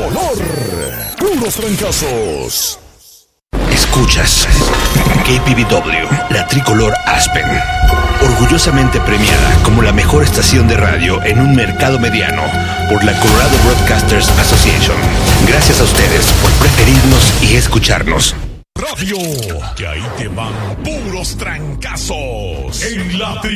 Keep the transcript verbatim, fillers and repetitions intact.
tricolor. Puros trancazos. Escuchas K P V W, la tricolor Aspen, orgullosamente premiada como la mejor estación de radio en un mercado mediano por la Colorado Broadcasters Association. Gracias a ustedes por preferirnos y escucharnos. Radio, que ahí te van puros trancazos en la tri